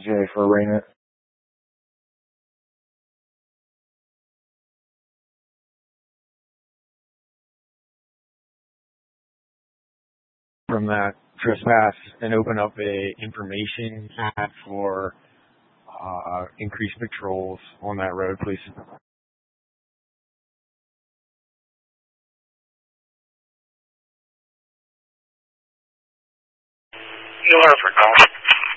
Jay for arraignment. From that trespass and open up a information ad for increased patrols on that road, please. You are for call.